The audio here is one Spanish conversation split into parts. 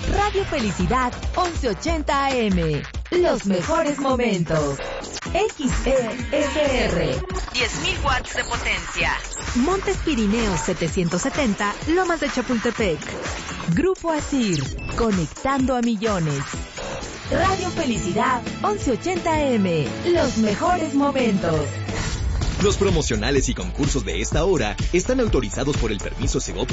Radio Felicidad 1180 AM. Los mejores momentos. XESR. 10.000 watts de potencia. Montes Pirineos 770, Lomas de Chapultepec. Grupo Asir, conectando a millones. Radio Felicidad 1180 AM. Los mejores momentos. Los promocionales y concursos de esta hora están autorizados por el permiso Segov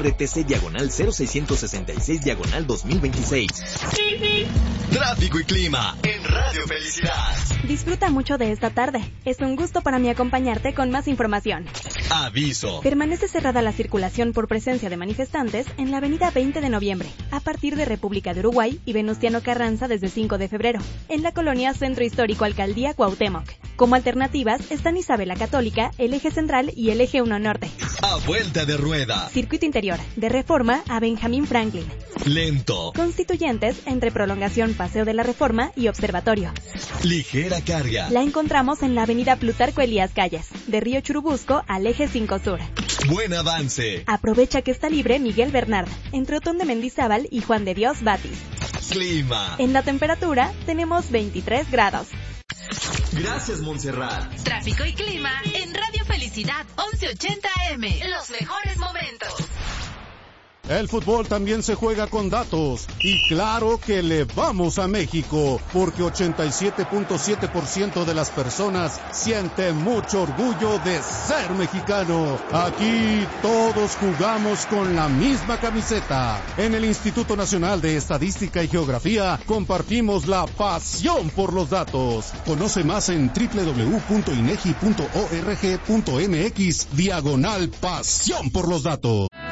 DGRTC/0666/2026. Tráfico y clima en Radio Felicidad. Disfruta mucho de esta tarde. Es un gusto para mí acompañarte con más información. Aviso. Permanece cerrada la circulación por presencia de manifestantes en la avenida 20 de noviembre, a partir de República de Uruguay y Venustiano Carranza desde 5 de febrero, en la colonia Centro Histórico Alcaldía Cuauhtémoc. Como alternativas están Isabela Católica, el Eje Central y el Eje 1 Norte. A vuelta de rueda. Circuito interior, de Reforma a Benjamín Franklin. Lento. Constituyentes entre prolongación Paseo de la Reforma y Observatorio. Ligera carga. La encontramos en la avenida Plutarco Elías Calles, de Río Churubusco al Eje 5 Sur. Buen avance. Aprovecha que está libre Miguel Bernard, entre Otón de Mendizábal y Juan de Dios Batis. Clima. En la temperatura tenemos 23 grados. Gracias, Montserrat. Tráfico y clima en Radio Felicidad 1180 AM. Los mejores momentos. El fútbol también se juega con datos. Y claro que le vamos a México, porque 87.7% de las personas siente mucho orgullo de ser mexicano. Aquí todos jugamos con la misma camiseta. En el Instituto Nacional de Estadística y Geografía compartimos la pasión por los datos. Conoce más en www.inegi.org.mx/pasión por los datos.